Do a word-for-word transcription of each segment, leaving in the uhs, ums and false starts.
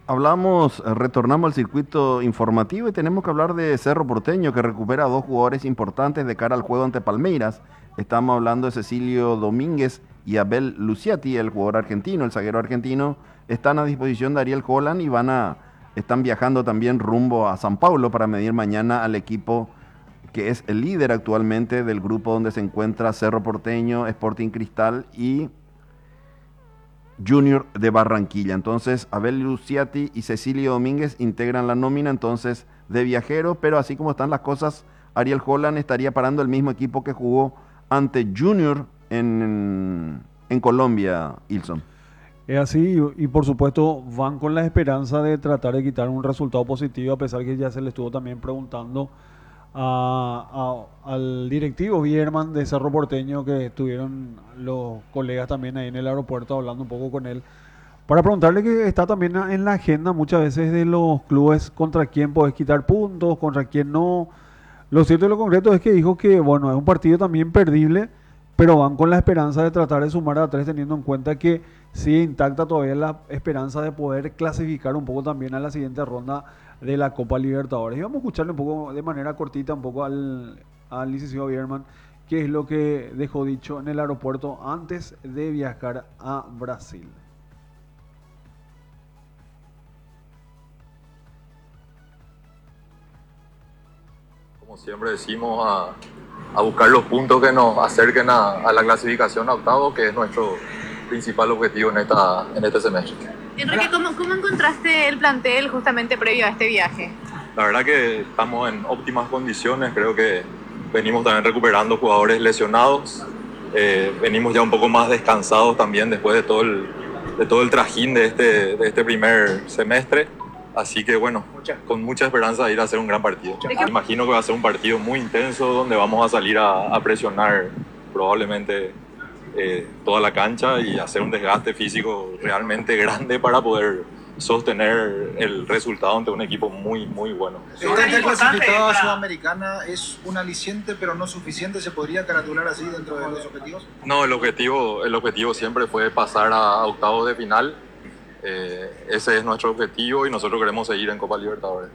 Hablamos, eh, retornamos al circuito informativo y tenemos que hablar de Cerro Porteño, que recupera a dos jugadores importantes de cara al juego ante Palmeiras. Estamos hablando de Cecilio Domínguez y Abel Luciati, el jugador argentino, el zaguero argentino. Están a disposición de Ariel Holland y van a, están viajando también rumbo a San Paulo para medir mañana al equipo que es el líder actualmente del grupo donde se encuentra Cerro Porteño, Sporting Cristal y Junior de Barranquilla. Entonces, Abel Luciati y Cecilio Domínguez integran la nómina entonces de viajeros, pero así como están las cosas, Ariel Holland estaría parando el mismo equipo que jugó ante Junior en, en Colombia, Ilson. Es así, y, y por supuesto van con la esperanza de tratar de quitar un resultado positivo, a pesar que ya se le estuvo también preguntando a, a, al directivo Bierman de Cerro Porteño, que estuvieron los colegas también ahí en el aeropuerto hablando un poco con él, para preguntarle que está también en la agenda muchas veces de los clubes contra quién podés quitar puntos, contra quién no. Lo cierto y lo concreto es que dijo que bueno, es un partido también perdible, pero van con la esperanza de tratar de sumar a tres, teniendo en cuenta que sigue intacta todavía la esperanza de poder clasificar un poco también a la siguiente ronda de la Copa Libertadores. Y vamos a escucharle un poco de manera cortita un poco al, al licenciado Bierman, qué es lo que dejó dicho en el aeropuerto antes de viajar a Brasil. Como siempre decimos, a, a buscar los puntos que nos acerquen a, a la clasificación a octavo, que es nuestro principal objetivo en, esta, en este semestre. Enrique, ¿cómo, ¿cómo encontraste el plantel justamente previo a este viaje? La verdad que estamos en óptimas condiciones, creo que venimos también recuperando jugadores lesionados, eh, venimos ya un poco más descansados también después de todo el, de todo el trajín de este, de este primer semestre, así que bueno, con mucha esperanza de ir a hacer un gran partido. Me imagino que va a ser un partido muy intenso donde vamos a salir a, a presionar probablemente Eh, toda la cancha y hacer un desgaste físico realmente grande para poder sostener el resultado ante un equipo muy, muy bueno. Esta clasificada sudamericana es un aliciente, pero no suficiente. ¿Se podría caratular así dentro de los objetivos? No, el objetivo, el objetivo siempre fue pasar a octavos de final. Eh, ese es nuestro objetivo y nosotros queremos seguir en Copa Libertadores.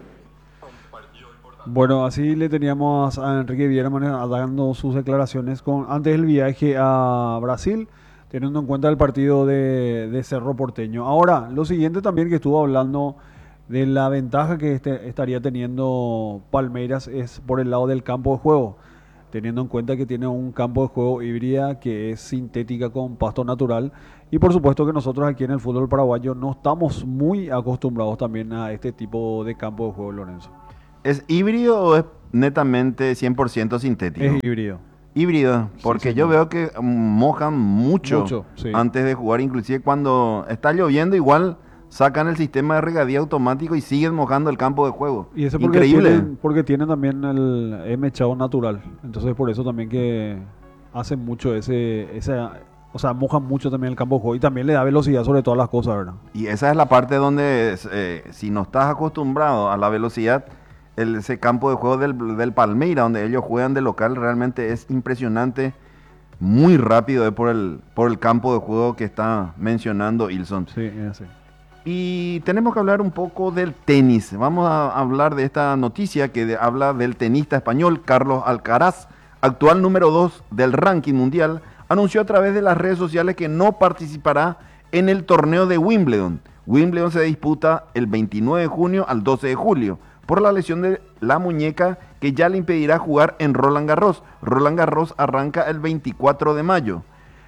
Bueno, así le teníamos a Enrique Bierman dando sus declaraciones con, antes del viaje a Brasil, teniendo en cuenta el partido de, de Cerro Porteño. Ahora, lo siguiente también que estuvo hablando de la ventaja que este, estaría teniendo Palmeiras es por el lado del campo de juego, teniendo en cuenta que tiene un campo de juego híbrida que es sintética con pasto natural, y por supuesto que nosotros aquí en el fútbol paraguayo no estamos muy acostumbrados también a este tipo de campo de juego, Lorenzo. ¿Es híbrido o es netamente cien por ciento sintético? Es híbrido. Híbrido, porque sí, sí, yo sí. veo que mojan mucho, mucho sí. antes de jugar, inclusive cuando está lloviendo igual sacan el sistema de regadío automático y siguen mojando el campo de juego. Y eso porque increíble. Tienen, porque tienen también el mechado natural, entonces por eso también que hacen mucho ese, ese, o sea, mojan mucho también el campo de juego y también le da velocidad sobre todas las cosas, ¿verdad? Y esa es la parte donde eh, si no estás acostumbrado a la velocidad, El, ese campo de juego del, del Palmeiras, donde ellos juegan de local, realmente es impresionante, muy rápido eh, por, el, por el campo de juego que está mencionando Ilson. Sí, es así. Y tenemos que hablar un poco del tenis. Vamos a hablar de esta noticia que de, habla del tenista español Carlos Alcaraz, actual número dos del ranking mundial, anunció a través de las redes sociales que no participará en el torneo de Wimbledon. Wimbledon se disputa el veintinueve de junio al doce de julio. Por la lesión de la muñeca que ya le impedirá jugar en Roland Garros. Roland Garros arranca el veinticuatro de mayo.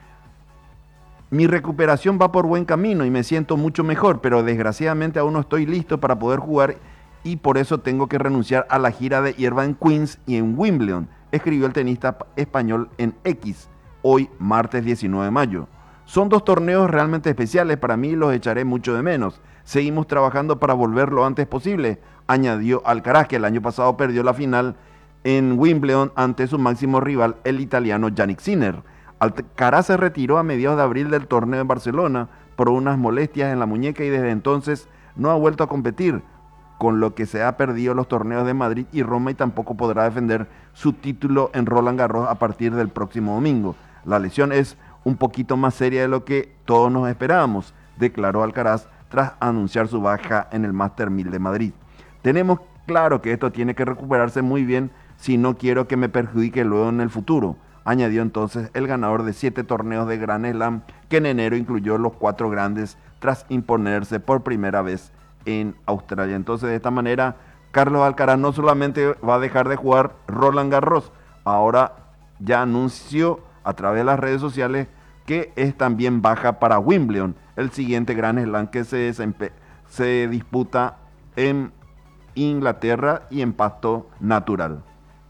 Mi recuperación va por buen camino y me siento mucho mejor, pero desgraciadamente aún no estoy listo para poder jugar y por eso tengo que renunciar a la gira de hierba en Queens y en Wimbledon, escribió el tenista español en X, hoy martes diecinueve de mayo. Son dos torneos realmente especiales para mí y los echaré mucho de menos. Seguimos trabajando para volver lo antes posible, añadió Alcaraz, que el año pasado perdió la final en Wimbledon ante su máximo rival, el italiano Jannik Sinner. Alcaraz se retiró a mediados de abril del torneo en Barcelona por unas molestias en la muñeca y desde entonces no ha vuelto a competir, con lo que se ha perdido los torneos de Madrid y Roma y tampoco podrá defender su título en Roland Garros a partir del próximo domingo. La lesión es un poquito más seria de lo que todos nos esperábamos, declaró Alcaraz tras anunciar su baja en el Master mil de Madrid. Tenemos claro que esto tiene que recuperarse muy bien si no quiero que me perjudique luego en el futuro, añadió entonces el ganador de siete torneos de Grand Slam, que en enero incluyó los cuatro grandes tras imponerse por primera vez en Australia. Entonces, de esta manera, Carlos Alcaraz no solamente va a dejar de jugar Roland Garros, ahora ya anunció a través de las redes sociales que es también baja para Wimbledon, el siguiente Grand Slam que se, se disputa en Inglaterra y en pasto natural.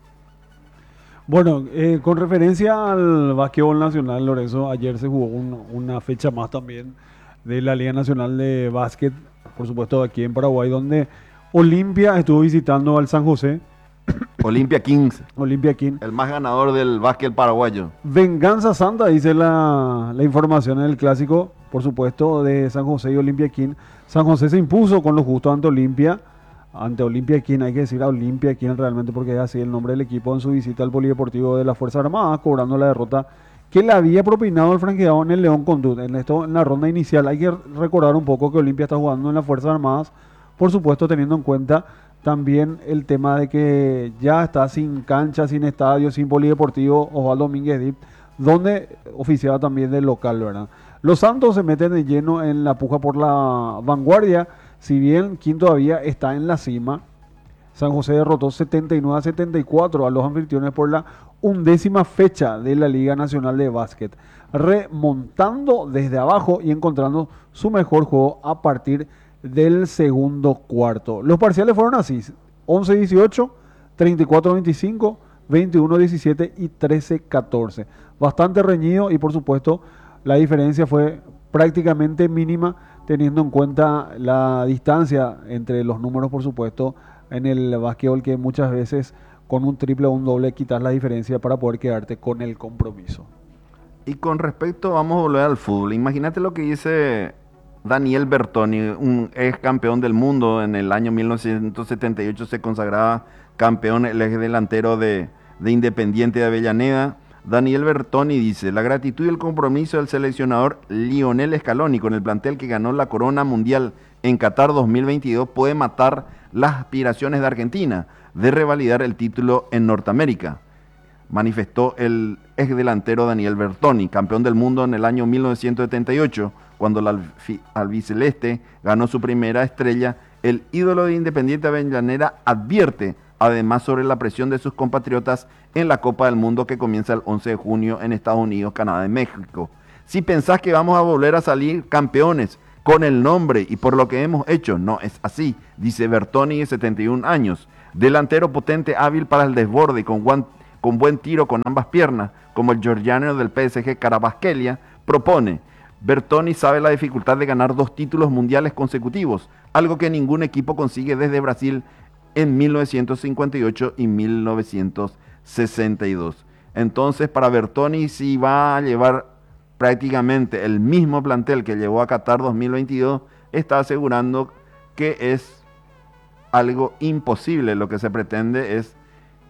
Bueno, eh, con referencia al básquetbol nacional, Lorenzo, ayer se jugó un, una fecha más también de la Liga Nacional de Básquet, por supuesto aquí en Paraguay, donde Olimpia estuvo visitando al San José. Olimpia Kings. Olimpia Kings. El más ganador del básquet paraguayo. Venganza Santa, dice la, la información en el clásico, por supuesto, de San José y Olimpia Kings. San José se impuso con lo justo ante Olimpia. Ante Olimpia Kings, hay que decir a Olimpia Kings realmente porque es así el nombre del equipo en su visita al Polideportivo de la Fuerza Armada, cobrando la derrota que le había propinado el franqueado en el León Condut. En esto, en la ronda inicial, hay que recordar un poco que Olimpia está jugando en las Fuerzas Armadas, por supuesto teniendo en cuenta también el tema de que ya está sin cancha, sin estadio, sin Polideportivo Osvaldo Domínguez Dip, donde oficiaba también del local, ¿verdad? Los Santos se meten de lleno en la puja por la vanguardia. Si bien King todavía está en la cima, San José derrotó setenta y nueve a setenta y cuatro a los anfitriones por la undécima fecha de la Liga Nacional de Básquet, remontando desde abajo y encontrando su mejor juego a partir del segundo cuarto. Los parciales fueron así: once dieciocho, treinta y cuatro veinticinco, veintiuno diecisiete y trece catorce. Bastante reñido y por supuesto la diferencia fue prácticamente mínima, teniendo en cuenta la distancia entre los números, por supuesto, en el básquetbol, que muchas veces con un triple o un doble quitas la diferencia para poder quedarte con el compromiso. Y con respecto, vamos a volver al fútbol. Imagínate lo que dice Daniel Bertoni, un ex campeón del mundo. En el año mil novecientos setenta y ocho se consagraba campeón, el ex delantero de, de Independiente de Avellaneda. Daniel Bertoni dice: la gratitud y el compromiso del seleccionador Lionel Scaloni con el plantel que ganó la corona mundial en Qatar dos mil veintidós puede matar las aspiraciones de Argentina de revalidar el título en Norteamérica, manifestó el ex delantero Daniel Bertoni, campeón del mundo en el año mil novecientos setenta y ocho, cuando la albiceleste ganó su primera estrella. El ídolo de Independiente Avellaneda advierte además sobre la presión de sus compatriotas en la Copa del Mundo que comienza el once de junio en Estados Unidos, Canadá y México. Si pensás que vamos a volver a salir campeones con el nombre y por lo que hemos hecho, no es así, dice Bertoni, de setenta y un años. Delantero potente, hábil para el desborde y con, guan, con buen tiro con ambas piernas, como el georgiano del P S G Carabasquelia, propone. Bertoni sabe la dificultad de ganar dos títulos mundiales consecutivos, algo que ningún equipo consigue desde Brasil en mil novecientos cincuenta y ocho y mil novecientos sesenta y dos. Entonces, para Bertoni, si va a llevar prácticamente el mismo plantel que llevó a Qatar dos mil veintidós, está asegurando que es algo imposible. Lo que se pretende es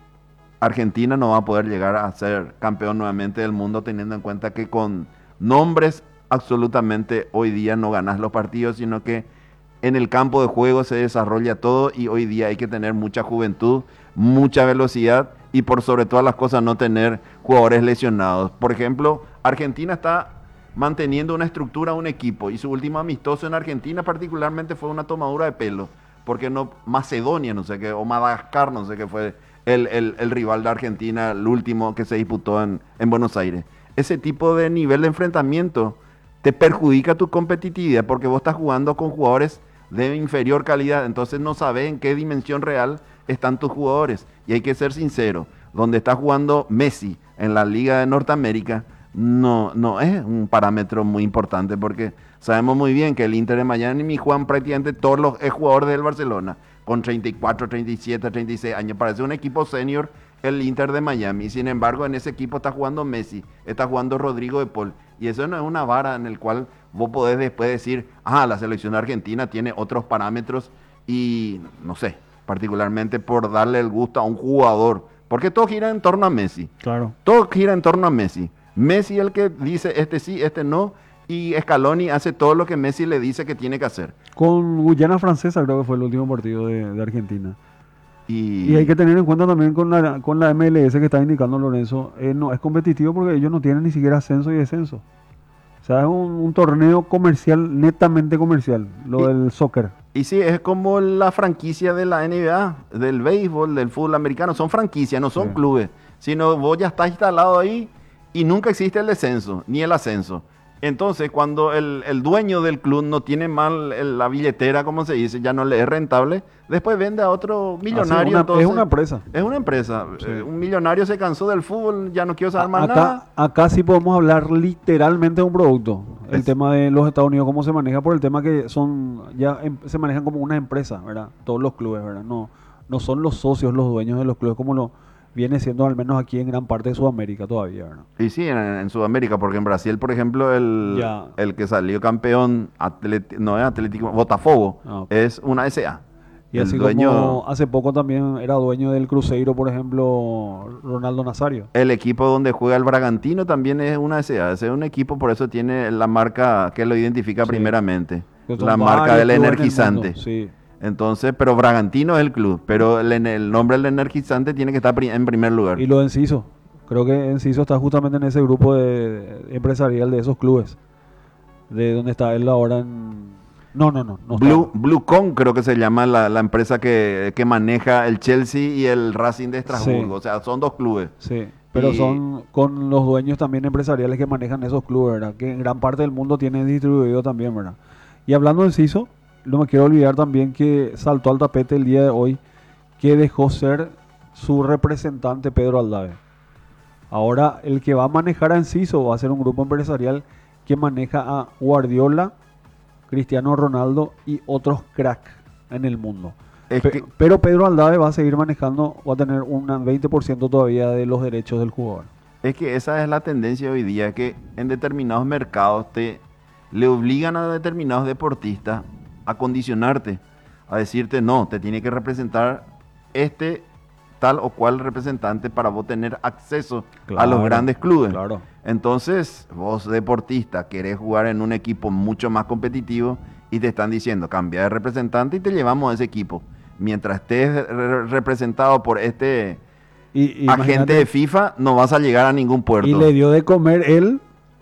Argentina no va a poder llegar a ser campeón nuevamente del mundo, teniendo en cuenta que con nombres absolutamente hoy día no ganas los partidos, sino que en el campo de juego se desarrolla todo y hoy día hay que tener mucha juventud, mucha velocidad y por sobre todas las cosas no tener jugadores lesionados. Por ejemplo, Argentina está manteniendo una estructura, un equipo, y su último amistoso en Argentina particularmente fue una tomadura de pelo, porque no Macedonia, no sé qué, o Madagascar, no sé qué fue el, el, el rival de Argentina, el último que se disputó en, en Buenos Aires. Ese tipo de nivel de enfrentamiento te perjudica tu competitividad porque vos estás jugando con jugadores de inferior calidad, entonces no sabes en qué dimensión real están tus jugadores. Y hay que ser sincero, donde está jugando Messi en la Liga de Norteamérica no, no es un parámetro muy importante, porque sabemos muy bien que el Inter de Miami juegan prácticamente todos los jugadores del Barcelona, con treinta y cuatro, treinta y siete, treinta y seis años. Parece un equipo senior el Inter de Miami. Sin embargo, en ese equipo está jugando Messi, está jugando Rodrigo de Paul, y eso no es una vara en el cual vos podés después decir, ah, la selección argentina tiene otros parámetros y, no sé, particularmente por darle el gusto a un jugador, porque todo gira en torno a Messi. Claro. Todo gira en torno a Messi. Messi el que dice este sí, este no, y Scaloni hace todo lo que Messi le dice que tiene que hacer. Con Guyana Francesa creo que fue el último partido de, de Argentina. Y, Y hay que tener en cuenta también con la, con la M L S que está indicando Lorenzo, eh, no es competitivo porque ellos no tienen ni siquiera ascenso y descenso. O sea, es un, un torneo comercial, netamente comercial, lo Y- del soccer. y sí, es como la franquicia de la N B A, del béisbol, del fútbol americano. Son franquicias, no son Sí. clubes. Sino vos ya estás instalado ahí y nunca existe el descenso, ni el ascenso. Entonces, cuando el, el dueño del club no tiene mal el- la billetera, como se dice, ya no le es rentable, después vende a otro millonario. una- entonces- es una empresa. Es una empresa. Sí. Eh, un millonario se cansó del fútbol, ya no quiero saber más Acá, nada. acá sí podemos hablar literalmente de un producto. El Es- tema de los Estados Unidos, cómo se maneja, por el tema que son ya em- se manejan como una empresa, ¿verdad? Todos los clubes, ¿verdad? No, no son los socios los dueños de los clubes como lo viene siendo al menos aquí en gran parte de Sudamérica todavía, ¿verdad? Y sí, en, en Sudamérica, porque en Brasil, por ejemplo, el, Ya. el que salió campeón, Atleti- no es Atlético, Botafogo, Ah, ok. es una S A. Y El así dueño- como hace poco también era dueño del Cruzeiro, por ejemplo, Ronaldo Nazario. El equipo donde juega el Bragantino también es una S A. Ese es un equipo, por eso tiene la marca que lo identifica Sí. primeramente. Que son La marca varios del clubes en el energizante. mundo, Sí. Entonces, pero Bragantino es el club, pero el, el nombre del energizante tiene que estar pri- en primer lugar. Y lo de Enciso. Creo que Enciso está justamente en ese grupo de, de empresarial de esos clubes. De donde está él ahora en... No, no, no. no Blue, está. Bluecon creo que se llama la, la empresa que, que maneja el Chelsea y el Racing de Estrasburgo. Sí. O sea, son dos clubes. Sí, pero Y- son con los dueños también empresariales que manejan esos clubes, ¿verdad? Que en gran parte del mundo tienen distribuido también, ¿verdad? Y hablando de Enciso, no me quiero olvidar también que saltó al tapete el día de hoy, que dejó ser su representante Pedro Aldave. Ahora el que va a manejar a Enciso va a ser un grupo empresarial que maneja a Guardiola, Cristiano Ronaldo y otros cracks en el mundo. Es Pe- que- Pero Pedro Aldave va a seguir manejando, va a tener un veinte por ciento todavía de los derechos del jugador. Es que esa es la tendencia hoy día, que en determinados mercados te le obligan a determinados deportistas a condicionarte, a decirte no, te tiene que representar este tal o cual representante para vos tener acceso a los Claro, grandes clubes. Claro. Entonces, vos deportista querés jugar en un equipo mucho más competitivo y te están diciendo cambia de representante y te llevamos a ese equipo. Mientras estés re- representado por este Y, y agente imagínate, de FIFA, no vas a llegar a ningún puerto. y le dio de comer él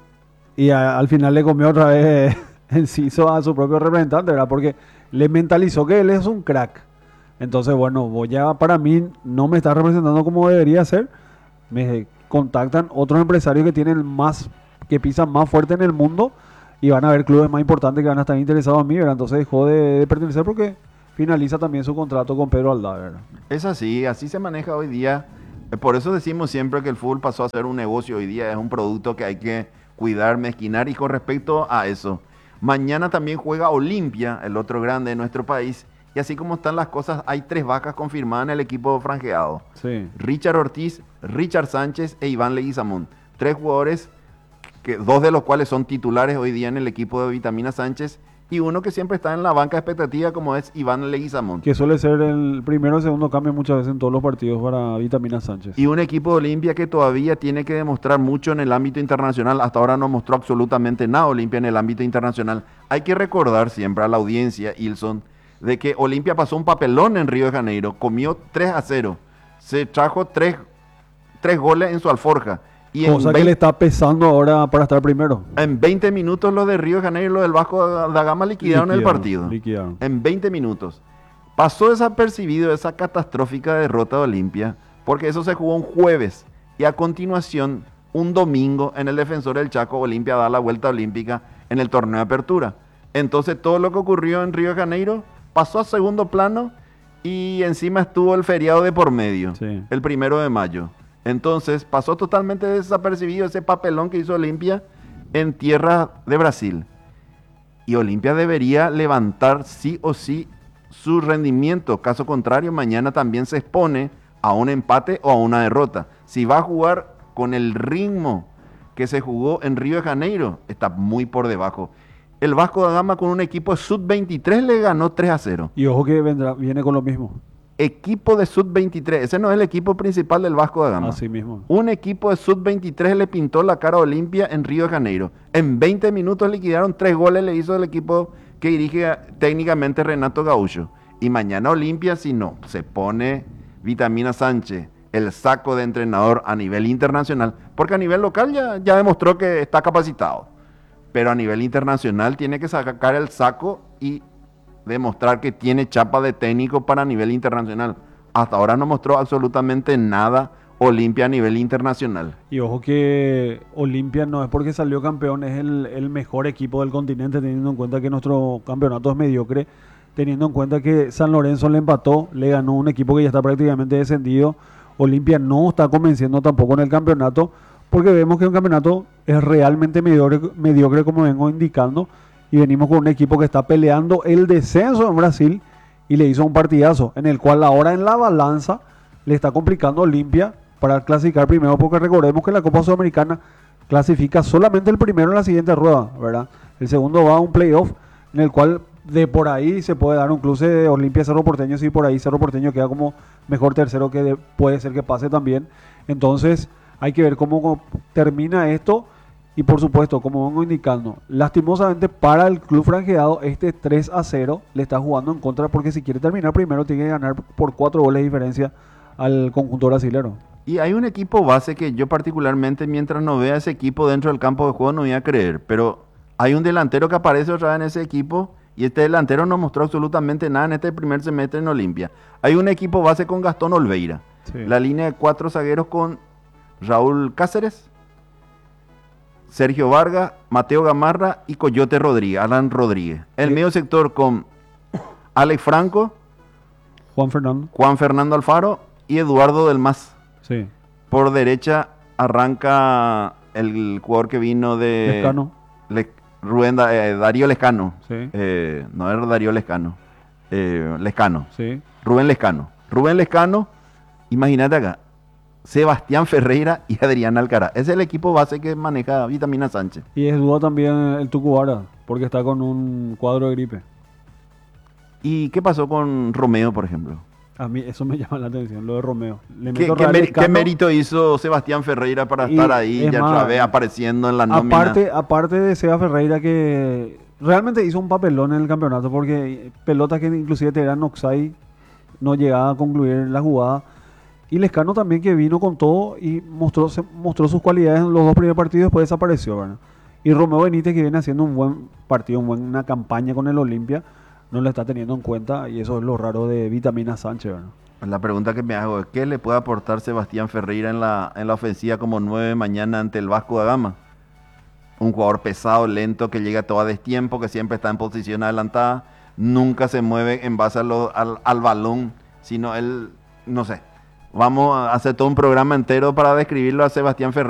y a- al final le comió otra vez Enciso a su propio representante, ¿verdad? Porque le mentalizó que él es un crack. Entonces, bueno, vos ya para mí no me está representando como debería ser. Me contactan otros empresarios que tienen más, que pisan más fuerte en el mundo y van a ver clubes más importantes que van a estar interesados en mí, ¿verdad? Entonces dejó de, de pertenecer porque finaliza también su contrato con Pedro Aldave, ¿verdad? Es así, así se maneja hoy día. Eh, Por eso decimos siempre que el fútbol pasó a ser un negocio hoy día, es un producto que hay que cuidar, mezquinar. Y con respecto a eso, mañana también juega Olimpia, el otro grande de nuestro país. Y así como están las cosas, hay tres vacas confirmadas en el equipo franjeado. Sí. Richard Ortiz, Richard Sánchez e Iván Leguizamón. Tres jugadores, que, dos de los cuales son titulares hoy día en el equipo de Vitamina Sánchez y uno que siempre está en la banca de expectativa como es Iván Leguizamón. Que suele ser el primero o segundo cambio muchas veces en todos los partidos para Vitamina Sánchez. Y un equipo de Olimpia que todavía tiene que demostrar mucho en el ámbito internacional. Hasta ahora no mostró absolutamente nada Olimpia en el ámbito internacional. Hay que recordar siempre a la audiencia, Ilson, de que Olimpia pasó un papelón en Río de Janeiro, comió tres a cero, se trajo tres, tres goles en su alforja. Y en, Cosa que veinte, le está pesando ahora para estar primero. en veinte minutos los de Río de Janeiro y los del Vasco da Gama liquidaron, el Liquidaron, partido. liquidaron. En veinte minutos. Pasó desapercibido esa catastrófica derrota de Olimpia, porque eso se jugó un jueves. Y a continuación, un domingo, en el Defensor del Chaco, Olimpia da la vuelta olímpica en el torneo de apertura. Entonces, todo lo que ocurrió en Río de Janeiro pasó a segundo plano y encima estuvo el feriado de por medio, Sí. el primero de mayo. Entonces, pasó totalmente desapercibido ese papelón que hizo Olimpia en tierra de Brasil. Y Olimpia debería levantar sí o sí su rendimiento. Caso contrario, mañana también se expone a un empate o a una derrota. Si va a jugar con el ritmo que se jugó en Río de Janeiro, está muy por debajo. El Vasco da Gama con un equipo sub veintitrés le ganó tres a cero. Y ojo que vendrá, viene con lo mismo. equipo de sub veintitrés, ese no es el equipo principal del Vasco da Gama. Así mismo. Un equipo de sub veintitrés le pintó la cara a Olimpia en Río de Janeiro. En veinte minutos liquidaron tres goles, le hizo el equipo que dirige técnicamente Renato Gaúcho. Y mañana Olimpia, si no, se pone Vitamina Sánchez, el saco de entrenador a nivel internacional, porque a nivel local ya, ya demostró que está capacitado, pero a nivel internacional tiene que sacar el saco y demostrar que tiene chapa de técnico para nivel internacional. Hasta ahora no mostró absolutamente nada Olimpia a nivel internacional. Y ojo que Olimpia no es porque salió campeón, es el, el mejor equipo del continente, teniendo en cuenta que nuestro campeonato es mediocre, teniendo en cuenta que San Lorenzo le empató, le ganó un equipo que ya está prácticamente descendido. Olimpia no está convenciendo tampoco en el campeonato, porque vemos que un campeonato es realmente mediocre, mediocre como vengo indicando, y venimos con un equipo que está peleando el descenso en Brasil y le hizo un partidazo, en el cual ahora en la balanza le está complicando a Olimpia para clasificar primero, porque recordemos que la Copa Sudamericana clasifica solamente el primero en la siguiente rueda, ¿verdad? El segundo va a un playoff, en el cual de por ahí se puede dar un cruce de Olimpia Cerro Porteño, si por ahí Cerro Porteño queda como mejor tercero, que de, puede ser que pase también. Entonces hay que ver cómo, cómo termina esto, y por supuesto, como vengo indicando, lastimosamente para el club franjeado este tres a cero le está jugando en contra, porque si quiere terminar primero tiene que ganar por cuatro goles de diferencia al conjunto brasilero. Y hay un equipo base que yo particularmente, mientras no vea ese equipo dentro del campo de juego, no voy a creer, pero hay un delantero que aparece otra vez en ese equipo, y este delantero no mostró absolutamente nada en este primer semestre en Olimpia. Hay un equipo base con Gastón Olveira. Sí. La línea de cuatro zagueros con Raúl Cáceres, Sergio Vargas, Mateo Gamarra y Coyote Rodríguez, Alan Rodríguez. El sí. medio sector con Alex Franco, Juan Fernando, Juan Fernando Alfaro y Eduardo Del Mas. Sí. Por derecha arranca el jugador que vino de... Lescano. Le, Rubén eh, Darío Lescano. Sí. Eh, no era Darío Lescano. Eh, Lescano. Sí. Rubén Lescano. Rubén Lescano, imagínate acá. Sebastián Ferreira y Adrián Alcaraz. Ese es el equipo base que maneja Vitamina Sánchez. Y es duda también el Tucubara, porque está con un cuadro de gripe. ¿Y qué pasó con Romeo, por ejemplo? A mí eso me llama la atención, lo de Romeo. Le ¿Qué, ¿qué, mer ¿Qué mérito hizo Sebastián Ferreira para estar ahí ya otra vez apareciendo en la nómina? Aparte, aparte de Seba Ferreira, que realmente hizo un papelón en el campeonato, porque pelotas que inclusive te eran Oxai no llegaba a concluir la jugada. Y Lescano también, que vino con todo y mostró, se, mostró sus cualidades en los dos primeros partidos, después desapareció, ¿verdad? Y Romeo Benítez, que viene haciendo un buen partido, un buen, una campaña con el Olimpia, no lo está teniendo en cuenta, y eso es lo raro de Vitamina Sánchez, ¿verdad? La pregunta que me hago es, ¿qué le puede aportar Sebastián Ferreira en la, en la ofensiva como nueve mañana ante el Vasco da Gama? Un jugador pesado, lento, que llega todo a destiempo, que siempre está en posición adelantada, nunca se mueve en base a lo, al, al balón, sino él, no sé, vamos a hacer todo un programa entero para describirlo a Sebastián Ferreira.